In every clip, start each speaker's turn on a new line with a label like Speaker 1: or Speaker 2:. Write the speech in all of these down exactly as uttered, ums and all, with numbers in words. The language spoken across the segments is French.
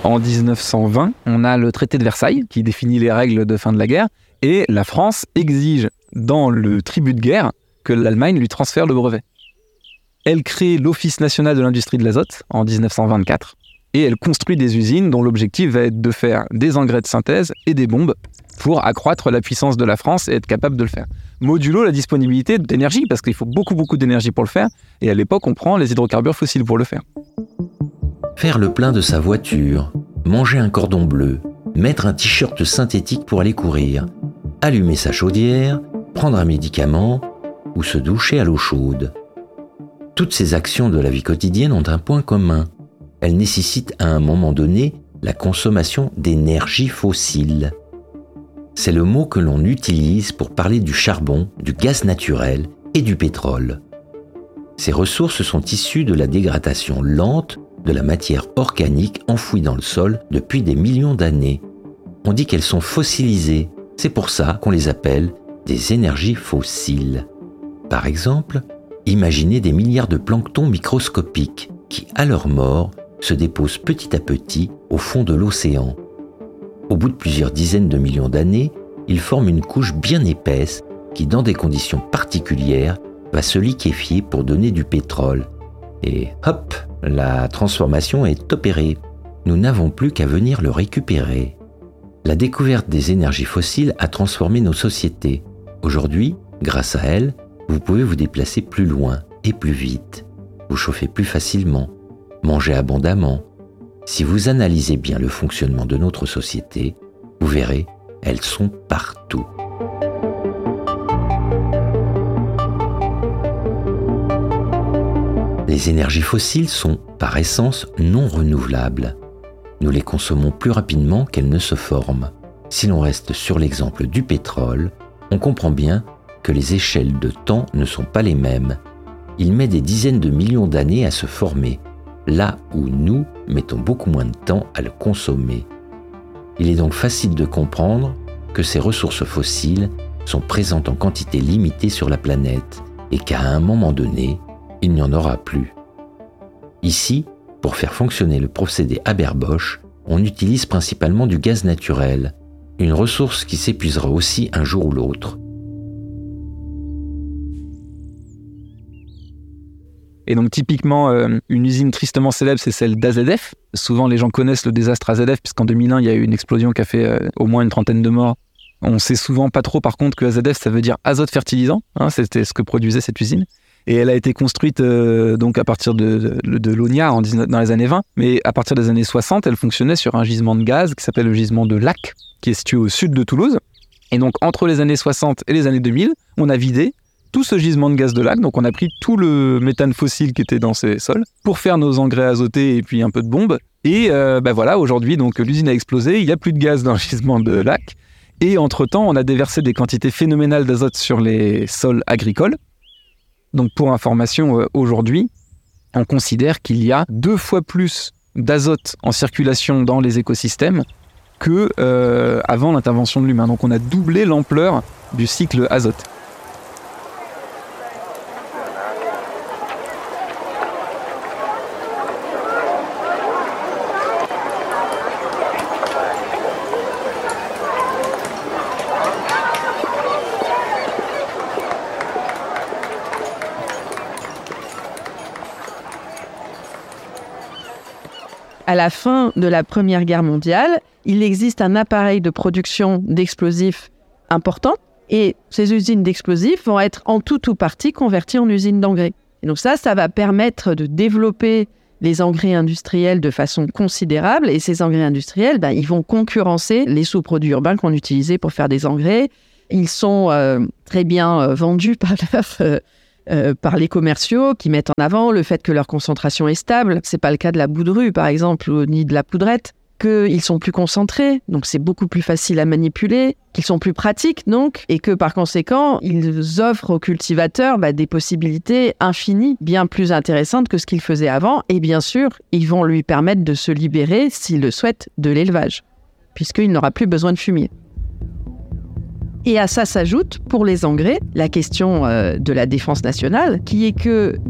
Speaker 1: En dix-neuf cent vingt, on a le traité de Versailles qui définit les règles de fin de la guerre et la France exige dans le tribut de guerre que l'Allemagne lui transfère le brevet. Elle crée l'Office national de l'industrie de l'azote en dix-neuf cent vingt-quatre et elle construit des usines dont l'objectif va être de faire des engrais de synthèse et des bombes pour accroître la puissance de la France et être capable de le faire. Modulo la disponibilité d'énergie, parce qu'il faut beaucoup, beaucoup d'énergie pour le faire, et à l'époque, on prend les hydrocarbures fossiles pour le faire.
Speaker 2: Faire le plein de sa voiture, manger un cordon bleu, mettre un t-shirt synthétique pour aller courir, allumer sa chaudière, prendre un médicament ou se doucher à l'eau chaude. Toutes ces actions de la vie quotidienne ont un point commun. Elles nécessitent à un moment donné la consommation d'énergie fossile. C'est le mot que l'on utilise pour parler du charbon, du gaz naturel et du pétrole. Ces ressources sont issues de la dégradation lente de la matière organique enfouie dans le sol depuis des millions d'années. On dit qu'elles sont fossilisées, c'est pour ça qu'on les appelle des énergies fossiles. Par exemple, imaginez des milliards de planctons microscopiques qui, à leur mort, se déposent petit à petit au fond de l'océan. Au bout de plusieurs dizaines de millions d'années, ils forment une couche bien épaisse qui, dans des conditions particulières, va se liquéfier pour donner du pétrole. Et hop, la transformation est opérée. Nous n'avons plus qu'à venir le récupérer. La découverte des énergies fossiles a transformé nos sociétés. Aujourd'hui, grâce à elles, vous pouvez vous déplacer plus loin et plus vite. Vous chauffez plus facilement, mangez abondamment. Si vous analysez bien le fonctionnement de notre société, vous verrez, elles sont partout. Les énergies fossiles sont, par essence, non renouvelables. Nous les consommons plus rapidement qu'elles ne se forment. Si l'on reste sur l'exemple du pétrole, on comprend bien que les échelles de temps ne sont pas les mêmes. Il met des dizaines de millions d'années à se former, là où nous mettons beaucoup moins de temps à le consommer. Il est donc facile de comprendre que ces ressources fossiles sont présentes en quantité limitée sur la planète et qu'à un moment donné, il n'y en aura plus. Ici, pour faire fonctionner le procédé Haber-Bosch, on utilise principalement du gaz naturel, une ressource qui s'épuisera aussi un jour ou l'autre.
Speaker 1: Et donc typiquement, euh, une usine tristement célèbre, c'est celle d'A Z F. Souvent, les gens connaissent le désastre A Z F, puisqu'en deux mille un, il y a eu une explosion qui a fait euh, au moins une trentaine de morts. On sait souvent pas trop, par contre, que A Z F, ça veut dire azote fertilisant. Hein, c'était ce que produisait cette usine. Et elle a été construite euh, donc à partir de, de, de l'Onia en dix-neuf, dans les années vingt. Mais à partir des années soixante, elle fonctionnait sur un gisement de gaz qui s'appelle le gisement de Lac, qui est situé au sud de Toulouse. Et donc, entre les années soixante et les années deux mille, on a vidé tout ce gisement de gaz de Lac. Donc, on a pris tout le méthane fossile qui était dans ces sols pour faire nos engrais azotés et puis un peu de bombes. Et euh, ben voilà, aujourd'hui, donc l'usine a explosé. Il n'y a plus de gaz dans le gisement de Lac. Et entre-temps, on a déversé des quantités phénoménales d'azote sur les sols agricoles. Donc, pour information, euh, aujourd'hui, on considère qu'il y a deux fois plus d'azote en circulation dans les écosystèmes que euh, avant l'intervention de l'humain. Donc, on a doublé l'ampleur du cycle azote.
Speaker 3: À la fin de la Première Guerre mondiale, il existe un appareil de production d'explosifs important et ces usines d'explosifs vont être en tout ou partie converties en usines d'engrais. Et donc ça, ça va permettre de développer les engrais industriels de façon considérable et ces engrais industriels, ben, ils vont concurrencer les sous-produits urbains qu'on utilisait pour faire des engrais. Ils sont euh, très bien euh, vendus par leur... Euh, Euh, par les commerciaux qui mettent en avant le fait que leur concentration est stable. C'est pas le cas de la boudrue, par exemple, ni de la poudrette. Qu'ils sont plus concentrés, donc c'est beaucoup plus facile à manipuler, qu'ils sont plus pratiques, donc, et que par conséquent, ils offrent aux cultivateurs bah, des possibilités infinies, bien plus intéressantes que ce qu'ils faisaient avant. Et bien sûr, ils vont lui permettre de se libérer, s'il le souhaite, de l'élevage, puisqu'il n'aura plus besoin de fumier. Et à ça s'ajoute, pour les engrais, la question euh, de la défense nationale, qui est que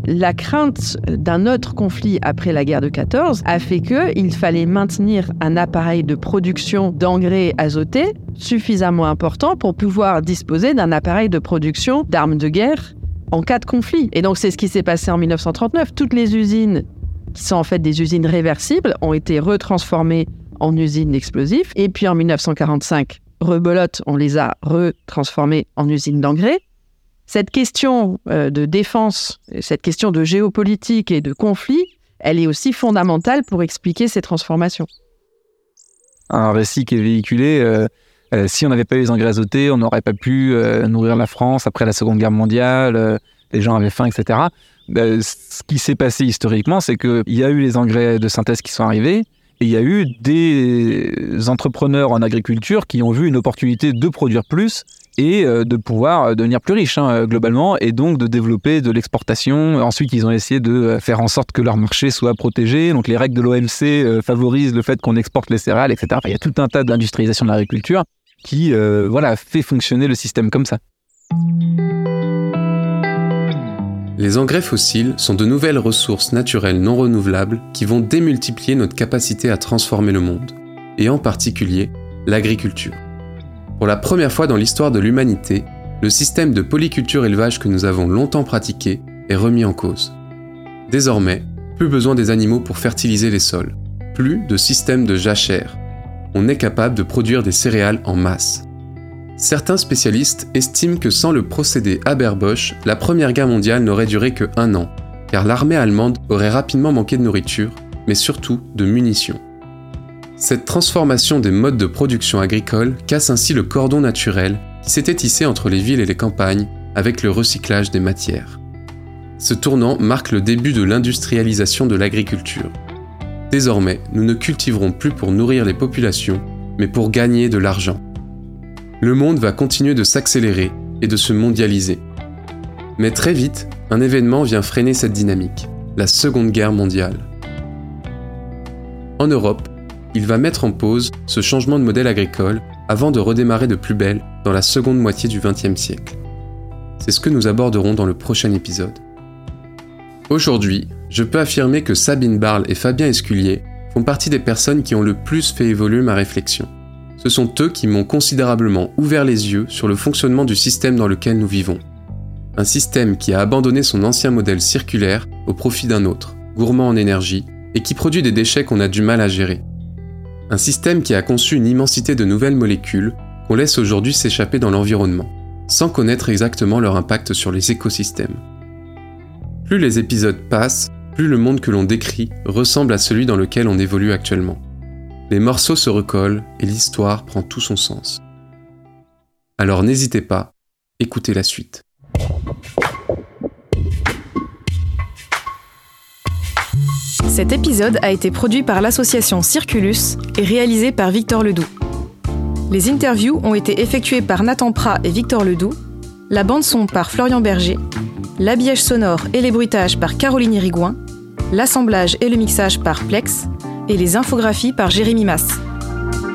Speaker 3: la crainte d'un autre conflit après la guerre de quatorze a fait qu'il fallait maintenir un appareil de production d'engrais azotés suffisamment important pour pouvoir disposer d'un appareil de production d'armes de guerre en cas de conflit. Et donc c'est ce qui s'est passé en dix-neuf cent trente-neuf. Toutes les usines, qui sont en fait des usines réversibles, ont été retransformées en usines d'explosifs. Et puis en dix-neuf cent quarante-cinq, rebelote, on les a retransformées en usines d'engrais. Cette question euh, de défense, cette question de géopolitique et de conflit, elle est aussi fondamentale pour expliquer ces transformations.
Speaker 1: Un récit qui est véhiculé, euh, euh, si on n'avait pas eu les engrais azotés, on n'aurait pas pu euh, nourrir la France après la Seconde Guerre mondiale, euh, les gens avaient faim, et cetera. Euh, ce qui s'est passé historiquement, c'est qu'il y a eu les engrais de synthèse qui sont arrivés, et il y a eu des entrepreneurs en agriculture qui ont vu une opportunité de produire plus et de pouvoir devenir plus riches hein, globalement, et donc de développer de l'exportation. Ensuite, ils ont essayé de faire en sorte que leur marché soit protégé. Donc les règles de l'O M C euh, favorisent le fait qu'on exporte les céréales, et cetera. Enfin, il y a tout un tas d'industrialisation de l'agriculture qui euh, voilà, fait fonctionner le système comme ça.
Speaker 4: Les engrais fossiles sont de nouvelles ressources naturelles non renouvelables qui vont démultiplier notre capacité à transformer le monde, et en particulier l'agriculture. Pour la première fois dans l'histoire de l'humanité, le système de polyculture-élevage que nous avons longtemps pratiqué est remis en cause. Désormais, plus besoin des animaux pour fertiliser les sols, plus de système de jachère. On est capable de produire des céréales en masse. Certains spécialistes estiment que sans le procédé Haber-Bosch, la Première Guerre mondiale n'aurait duré que un an, car l'armée allemande aurait rapidement manqué de nourriture, mais surtout de munitions. Cette transformation des modes de production agricole casse ainsi le cordon naturel qui s'était tissé entre les villes et les campagnes avec le recyclage des matières. Ce tournant marque le début de l'industrialisation de l'agriculture. Désormais, nous ne cultiverons plus pour nourrir les populations, mais pour gagner de l'argent. Le monde va continuer de s'accélérer et de se mondialiser. Mais très vite, un événement vient freiner cette dynamique, la Seconde Guerre mondiale. En Europe, il va mettre en pause ce changement de modèle agricole avant de redémarrer de plus belle dans la seconde moitié du vingtième siècle. C'est ce que nous aborderons dans le prochain épisode. Aujourd'hui, je peux affirmer que Sabine Barle et Fabien Esculier font partie des personnes qui ont le plus fait évoluer ma réflexion. Ce sont eux qui m'ont considérablement ouvert les yeux sur le fonctionnement du système dans lequel nous vivons. Un système qui a abandonné son ancien modèle circulaire au profit d'un autre, gourmand en énergie, et qui produit des déchets qu'on a du mal à gérer. Un système qui a conçu une immensité de nouvelles molécules qu'on laisse aujourd'hui s'échapper dans l'environnement, sans connaître exactement leur impact sur les écosystèmes. Plus les épisodes passent, plus le monde que l'on décrit ressemble à celui dans lequel on évolue actuellement. Les morceaux se recollent et l'histoire prend tout son sens. Alors n'hésitez pas, écoutez la suite.
Speaker 5: Cet épisode a été produit par l'association Circulus et réalisé par Victor Ledoux. Les interviews ont été effectuées par Nathan Prat et Victor Ledoux, la bande-son par Florian Berger, l'habillage sonore et les bruitages par Caroline Irigoyen, l'assemblage et le mixage par Plex, et les infographies par Jérémy Masse.